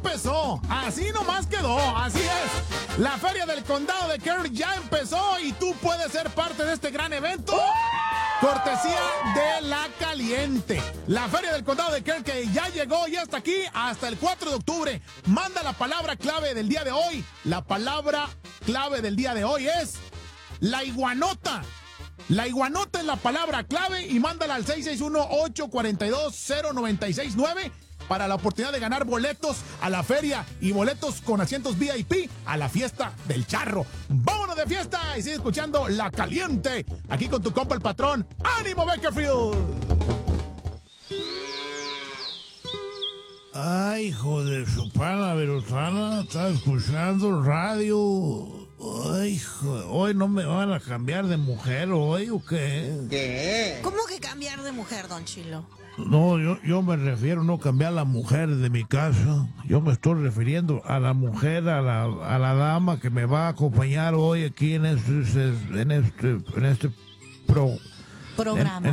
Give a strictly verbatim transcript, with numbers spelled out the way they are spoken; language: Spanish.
empezó. Así nomás quedó. Así es. La Feria del Condado de Kern ya empezó y tú puedes ser parte de este gran evento. Cortesía de La Caliente. La Feria del Condado de Kern que ya llegó y está aquí hasta el cuatro de octubre. Manda la palabra clave del día de hoy. La palabra clave del día de hoy es la iguanota. La iguanota es la palabra clave y mándala al seis seis uno, ocho cuatro dos, cero nueve seis nueve para la oportunidad de ganar boletos a la feria y boletos con asientos V I P a la fiesta del charro. ¡Vámonos de fiesta! Y sigue escuchando La Caliente, aquí con tu compa el patrón. ¡Ánimo, Bakersfield! Ay, hijo de su pana Verosana, está escuchando radio. Ay, hijo, hoy no me van a cambiar de mujer hoy o qué. ¿Qué? ¿Cómo que cambiar de mujer, don Chilo? No, yo, yo me refiero no cambiar la mujer de mi casa. Yo me estoy refiriendo a la mujer, a la, a la dama que me va a acompañar hoy aquí en este, en este, en este pro, Programa. En,